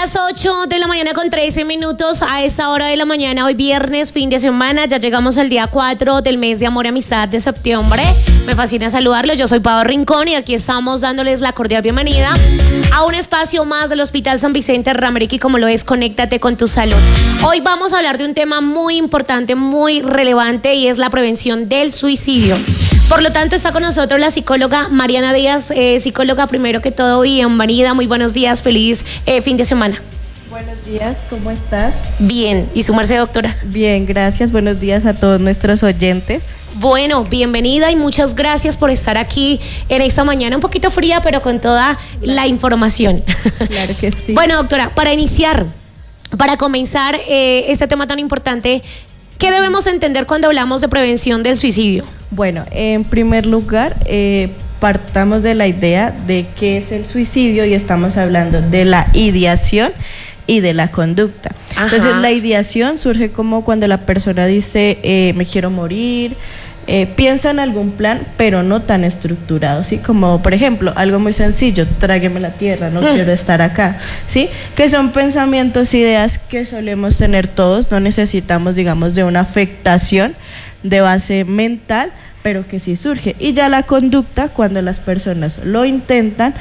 las 8 de la mañana con 13 minutos. A esa hora de la mañana, hoy viernes, fin de semana, ya llegamos al día 4 del mes de amor y amistad de septiembre. Me fascina saludarlos, yo soy Pau Rincón y aquí estamos dándoles la cordial bienvenida a un espacio más del Hospital San Vicente Ramerick, y como lo es, Conéctate con tu salud. Hoy vamos a hablar de un tema muy importante, muy relevante, y es la prevención del suicidio. Por lo tanto, está con nosotros la psicóloga Mariana Díaz. Psicóloga, primero que todo, bienvenida, muy buenos días, feliz fin de semana. Buenos días, ¿cómo estás? Bien, ¿y su merced, doctora? Bien, gracias, buenos días a todos nuestros oyentes. Bueno, bienvenida y muchas gracias por estar aquí en esta mañana un poquito fría, pero con toda la información. Claro que sí. Bueno, doctora, para iniciar, para comenzar este tema tan importante, ¿qué debemos entender cuando hablamos de prevención del suicidio? Bueno, en primer lugar, partamos de la idea de qué es el suicidio y estamos hablando de la ideación y de la conducta. Ajá. Entonces, la ideación surge como cuando la persona dice, me quiero morir, piensa en algún plan, pero no tan estructurado, ¿sí? Como, por ejemplo, algo muy sencillo, trágueme la tierra, no quiero estar acá, ¿sí? Que son pensamientos, ideas que solemos tener todos, no necesitamos, digamos, de una afectación de base mental, pero que sí surge. Y ya la conducta, cuando las personas lo intentan,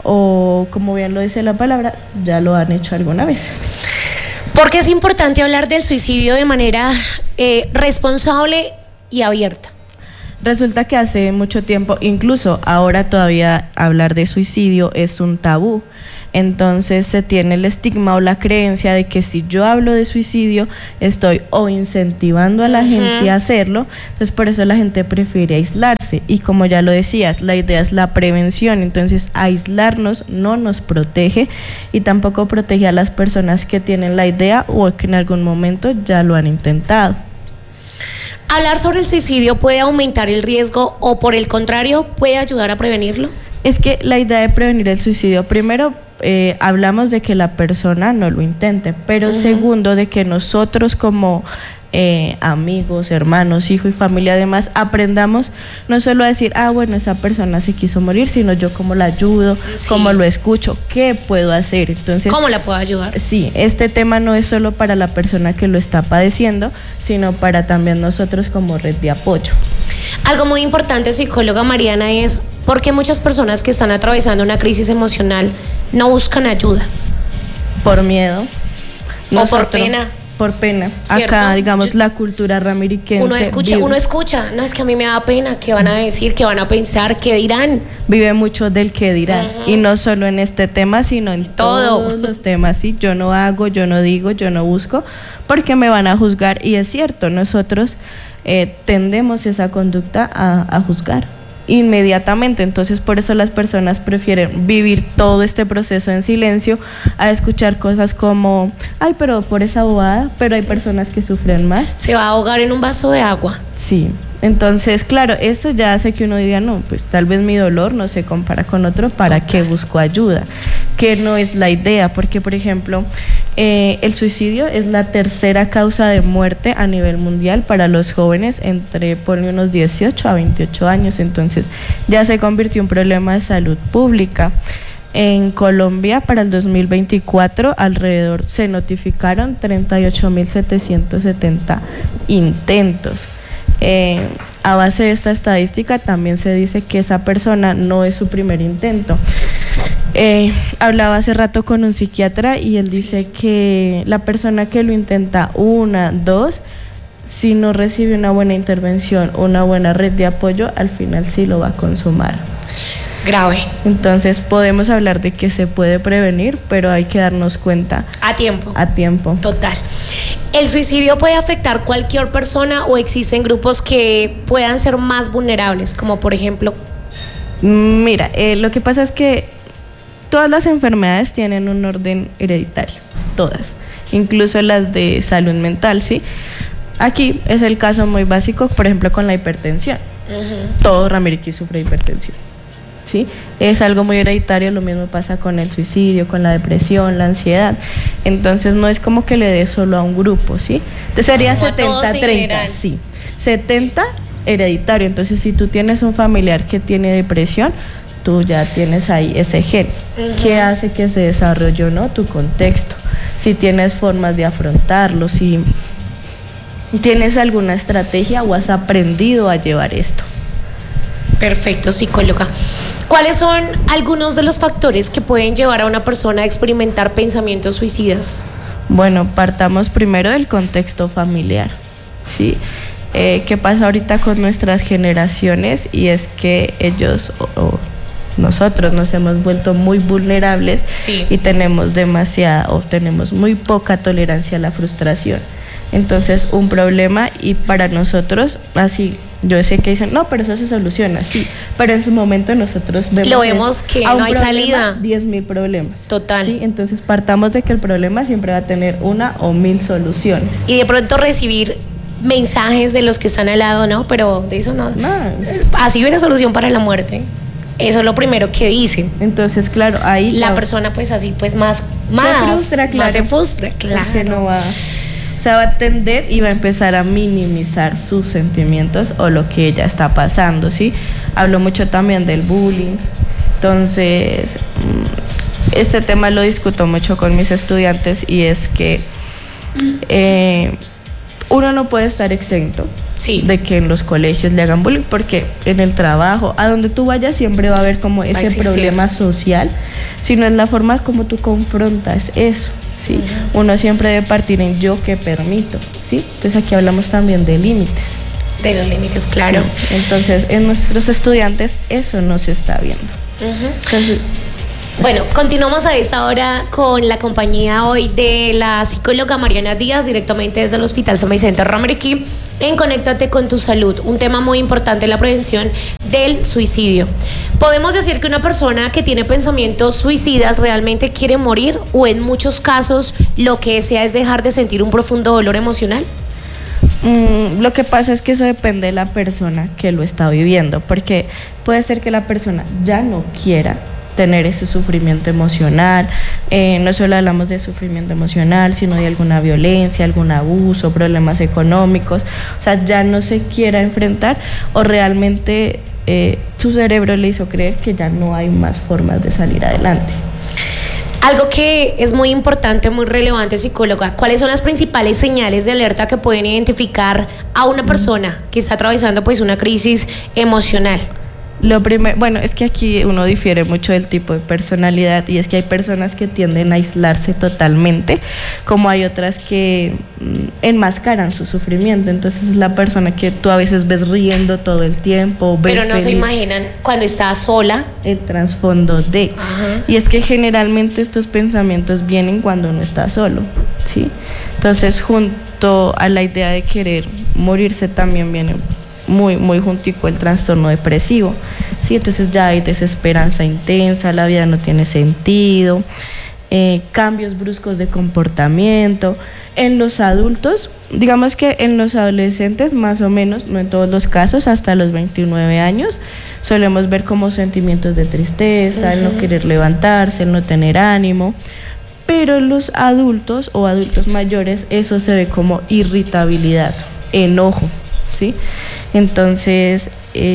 o como bien lo dice la palabra, ya lo han hecho alguna vez. Porque es importante hablar del suicidio de manera responsable y abierta. Resulta que hace mucho tiempo, incluso ahora todavía hablar de suicidio es un tabú. Entonces se tiene el estigma o la creencia de que si yo hablo de suicidio estoy o incentivando a la gente a hacerlo. Entonces por eso la gente prefiere aislarse, y como ya lo decías, la idea es la prevención. Entonces aislarnos no nos protege y tampoco protege a las personas que tienen la idea o que en algún momento ya lo han intentado. ¿Hablar sobre el suicidio puede aumentar el riesgo o, por el contrario, puede ayudar a prevenirlo? Es que la idea de prevenir el suicidio, primero, hablamos de que la persona no lo intente, pero segundo, de que nosotros como amigos, hermanos, hijos y familia además aprendamos no solo a decir, bueno, esa persona se quiso morir, sino yo cómo la ayudo, cómo lo escucho, qué puedo hacer. Entonces, ¿cómo la puedo ayudar? Sí, este tema no es solo para la persona que lo está padeciendo, sino para también nosotros como red de apoyo. Algo muy importante, psicóloga Mariana, es por qué muchas personas que están atravesando una crisis emocional no buscan ayuda. Por miedo. O por pena. Por pena. ¿Cierto? Acá, digamos, la cultura rameriquense. Uno escucha, no, es que a mí me da pena, ¿qué van a decir? ¿Qué van a pensar? ¿Qué dirán? Vive mucho del qué dirán. Y no solo en este tema, sino en todos los temas. ¿Sí? Yo no hago, yo no digo, yo no busco, porque me van a juzgar. Y es cierto, nosotros tendemos esa conducta a juzgar inmediatamente. Entonces por eso las personas prefieren vivir todo este proceso en silencio a escuchar cosas como, ay, pero por esa bobada, pero hay personas que sufren más. Se va a ahogar en un vaso de agua. Sí, entonces claro, eso ya hace que uno diga, no, pues tal vez mi dolor no se compara con otro, ¿para qué busco ayuda? Que no es la idea, porque por ejemplo, el suicidio es la tercera causa de muerte a nivel mundial para los jóvenes entre, ponle, unos 18 a 28 años, entonces ya se convirtió en un problema de salud pública. En Colombia, para el 2024, alrededor se notificaron 38.770 intentos. A base de esta estadística también se dice que esa persona no es su primer intento. Hablaba hace rato con un psiquiatra y él dice que la persona que lo intenta 1, 2, si no recibe una buena intervención, una buena red de apoyo, al final sí lo va a consumar. Grave. Entonces podemos hablar de que se puede prevenir, pero hay que darnos cuenta a tiempo. A tiempo. Total. ¿El suicidio puede afectar cualquier persona o existen grupos que puedan ser más vulnerables, como por ejemplo? Mira, lo que pasa es que todas las enfermedades tienen un orden hereditario, todas, incluso las de salud mental, ¿sí? Aquí es el caso muy básico, por ejemplo, con la hipertensión. Todo rameriquí sufre hipertensión, ¿sí? Es algo muy hereditario, lo mismo pasa con el suicidio, con la depresión, la ansiedad. Entonces no es como que le dé solo a un grupo, ¿sí? Entonces sería 70-30, sí. 70 hereditario. Entonces si tú tienes un familiar que tiene depresión, tú ya tienes ahí ese gen. ¿Qué hace que se desarrolle o no? Tu contexto. Si tienes formas de afrontarlo, si tienes alguna estrategia o has aprendido a llevar esto. Perfecto, psicóloga. ¿Cuáles son algunos de los factores que pueden llevar a una persona a experimentar pensamientos suicidas? Bueno, partamos primero del contexto familiar, ¿sí? ¿Qué pasa ahorita con nuestras generaciones? Y es que ellos o nosotros nos hemos vuelto muy vulnerables, sí, y tenemos tenemos muy poca tolerancia a la frustración. Entonces, un problema, y para nosotros, así, yo sé que dicen, no, pero eso se soluciona, sí, pero en su momento nosotros vemos que no hay salida. 10.000 problemas. Total. ¿Sí? Entonces, partamos de que el problema siempre va a tener una o 1.000 soluciones. Y de pronto recibir mensajes de los que están al lado, ¿no? Pero de eso no. Así hubiera solución para la muerte. Eso es lo primero que dicen. Entonces, claro, ahí la persona pues así pues más se frustra, claro. Porque no va, o sea, va a tender y va a empezar a minimizar sus sentimientos o lo que ella está pasando, ¿sí? Hablo mucho también del bullying. Entonces, este tema lo discuto mucho con mis estudiantes, y es que uno no puede estar exento, sí, de que en los colegios le hagan bullying, porque en el trabajo, a donde tú vayas, siempre va a haber como ese problema social, sino es la forma como tú confrontas eso, ¿sí? Uno siempre debe partir en yo que permito, ¿sí? Entonces aquí hablamos también de límites. De los límites, claro. Sí. Entonces, en nuestros estudiantes eso no se está viendo. Entonces, bueno, continuamos a esta hora con la compañía hoy de la psicóloga Mariana Díaz, directamente desde el Hospital San Vicente Ramariquí, en Conéctate con tu Salud, un tema muy importante, la prevención del suicidio. ¿Podemos decir que una persona que tiene pensamientos suicidas realmente quiere morir, o en muchos casos lo que desea es dejar de sentir un profundo dolor emocional? Lo que pasa es que eso depende de la persona que lo está viviendo, porque puede ser que la persona ya no quiera tener ese sufrimiento emocional. No solo hablamos de sufrimiento emocional, sino de alguna violencia, algún abuso, problemas económicos. O sea, ya no se quiera enfrentar, o realmente su cerebro le hizo creer que ya no hay más formas de salir adelante. Algo que es muy importante, muy relevante, psicóloga, ¿cuáles son las principales señales de alerta que pueden identificar a una persona que está atravesando pues una crisis emocional? Lo primero, bueno, es que aquí uno difiere mucho del tipo de personalidad, y es que hay personas que tienden a aislarse totalmente, como hay otras que enmascaran su sufrimiento. Entonces es la persona que tú a veces ves riendo todo el tiempo, ves pero no feliz, se imaginan cuando está sola. El trasfondo de. Ajá. Y es que generalmente estos pensamientos vienen cuando uno está solo, ¿sí? Entonces, junto a la idea de querer morirse, también viene muy juntico el trastorno depresivo, ¿sí? Entonces ya hay desesperanza intensa, la vida no tiene sentido, cambios bruscos de comportamiento. En los adultos, digamos que en los adolescentes, más o menos, no en todos los casos, hasta los 29 años, solemos ver como sentimientos de tristeza, el no querer levantarse, el no tener ánimo. Pero en los adultos o adultos mayores, eso se ve como irritabilidad, enojo, ¿sí? Entonces,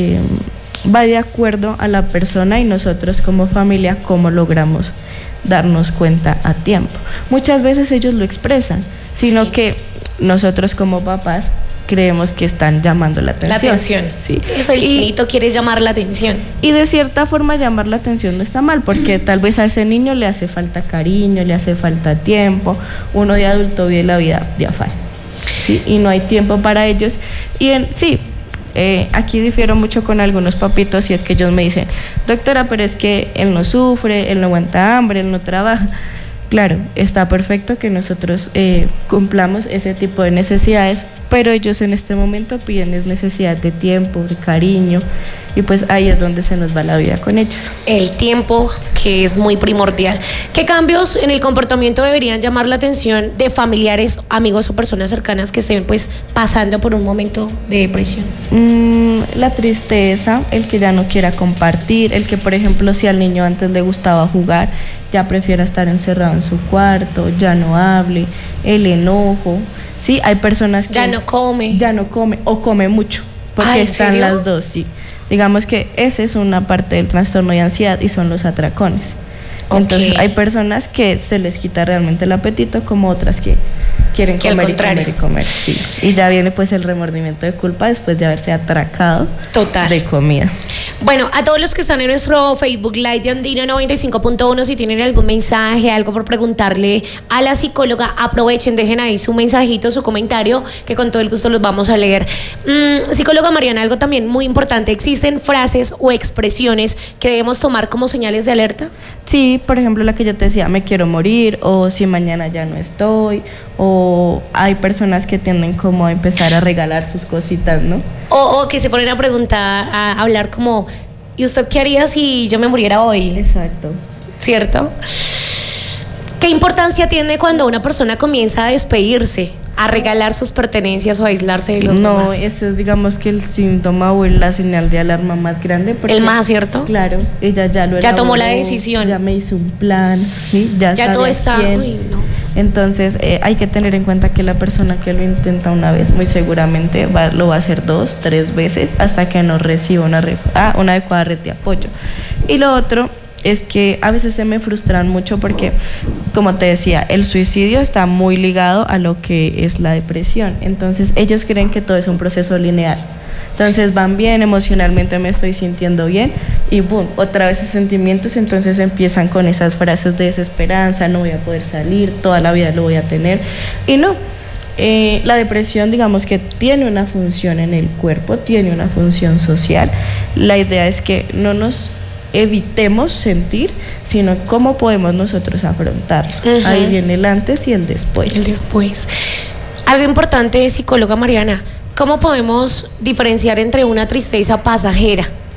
va de acuerdo a la persona, y nosotros como familia, cómo logramos darnos cuenta a tiempo. Muchas veces ellos lo expresan, sino sí, que nosotros como papás creemos que están llamando la atención. La atención. Sí. Eso, el chinito quiere llamar la atención. Y de cierta forma llamar la atención no está mal, porque tal vez a ese niño le hace falta cariño, le hace falta tiempo. Uno de adulto vive la vida de afán, ¿sí? Y no hay tiempo para ellos. Y aquí difiero mucho con algunos papitos, y es que ellos me dicen, doctora, pero es que él no sufre, él no aguanta hambre, él no trabaja. Claro, está perfecto que nosotros cumplamos ese tipo de necesidades, pero ellos en este momento piden necesidad de tiempo, de cariño, y pues ahí es donde se nos va la vida con ellos. El tiempo, que es muy primordial. ¿Qué cambios en el comportamiento deberían llamar la atención de familiares, amigos o personas cercanas que estén pues pasando por un momento de depresión? La tristeza, el que ya no quiera compartir, el que, por ejemplo, si al niño antes le gustaba jugar, ya prefiera estar encerrado en su cuarto, ya no hable, el enojo, ¿sí? Hay personas que ya no come o come mucho, porque están las dos, sí. Digamos que esa es una parte del trastorno de ansiedad y son los atracones. Entonces hay personas que se les quita realmente el apetito, como otras que quieren comer y comer y comer. Sí. Y ya viene pues el remordimiento de culpa después de haberse atracado de comida. Bueno, a todos los que están en nuestro Facebook Live de Andina 95.1, si tienen algún mensaje, algo por preguntarle a la psicóloga, aprovechen, dejen ahí su mensajito, su comentario, que con todo el gusto los vamos a leer. Psicóloga Mariana, algo también muy importante, ¿existen frases o expresiones que debemos tomar como señales de alerta? Sí, por ejemplo, la que yo te decía, me quiero morir, o si mañana ya no estoy, o hay personas que tienden como a empezar a regalar sus cositas, ¿no? O que se ponen a preguntar, a hablar como, ¿y usted qué haría si yo me muriera hoy? Exacto. ¿Cierto? ¿Qué importancia tiene cuando una persona comienza a despedirse, a regalar sus pertenencias o a aislarse de los demás? No, ese es, digamos, que el síntoma o la señal de alarma más grande. Porque, el más, ¿cierto? Claro, ella ya lo elaboró, ya tomó la decisión. Ya me hizo un plan, ¿sí? Ya todo está. Uy, no. Entonces hay que tener en cuenta que la persona que lo intenta una vez, muy seguramente lo va a hacer 2, 3 veces hasta que no reciba una adecuada red de apoyo. Y lo otro es que a veces se me frustran mucho porque, como te decía, el suicidio está muy ligado a lo que es la depresión. Entonces ellos creen que todo es un proceso lineal. Entonces van bien, emocionalmente me estoy sintiendo bien y boom, otra vez esos sentimientos, entonces empiezan con esas frases de desesperanza, no voy a poder salir, toda la vida lo voy a tener. Y no, la depresión, digamos que tiene una función en el cuerpo, tiene una función social. La idea es que no nos evitemos sentir, sino cómo podemos nosotros afrontarlo. Ahí viene el antes y el después. El después. Algo importante, psicóloga Mariana, ¿cómo podemos diferenciar entre una tristeza pasajera